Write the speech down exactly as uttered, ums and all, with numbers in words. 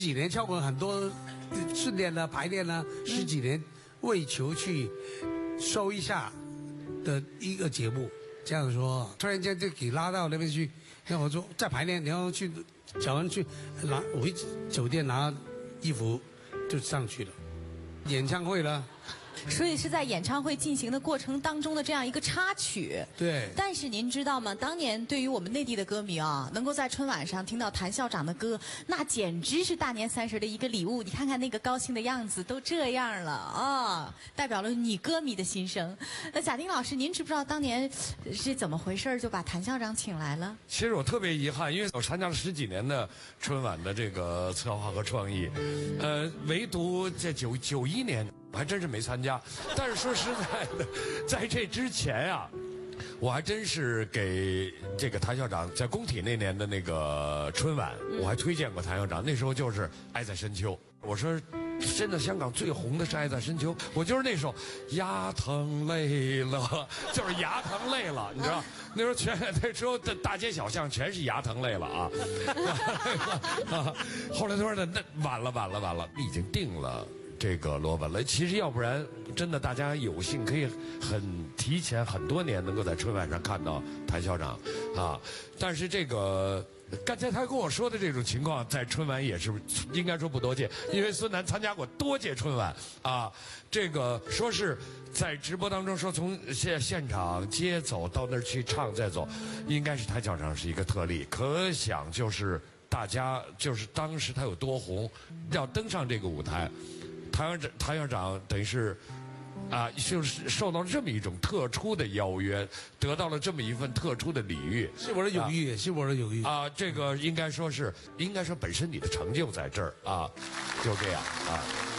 几年跳过很多训练呢、排练呢，十几年为求去收一下的一个节目。这样说，突然间就给拉到那边去，那我说再排练，然后去找人去拿回酒店拿衣服就上去了，演唱会了。 所以是在演唱会进行的过程当中的这样一个插曲。 对。 但是您知道吗？当年对于我们内地的歌迷啊，能够在春晚上听到谭校长的歌，那简直是大年三十的一个礼物。你看看那个高兴的样子，都这样了啊，代表了女歌迷的心声。那贾丁老师，您知不知道当年是怎么回事就把谭校长请来了？ 其实我特别遗憾，因为我参加了十几年的春晚的这个策划和创意，呃，唯独在九九一年。我还真是没参加，但是说实在的，在这之前呀、啊，我还真是给这个谭校长在工体那年的那个春晚，我还推荐过谭校长。那时候就是《爱在深秋》，我说真的，香港最红的是《爱在深秋》，我就是那首牙疼累了，就是牙疼累了，你知道？那时候全那时候的大街小巷全是牙疼累了啊。后来他说那晚了晚了晚了，已经定了。这个罗本了，其实要不然真的大家有幸可以很提前很多年能够在春晚上看到谭校长啊，但是这个刚才他跟我说的这种情况，在春晚也是应该说不多见，因为孙楠参加过多届春晚啊，这个说是在直播当中说从现现场接走到那儿去唱再走，应该是谭校长是一个特例，可想就是大家就是当时他有多红，要登上这个舞台。谭校长，谭校长等于是，啊，就是受到了这么一种特殊的邀约，得到了这么一份特殊的礼遇， 是我的友谊，啊、是我的友谊啊。这个应该说是，应该说本身你的成就在这儿啊，就这样啊。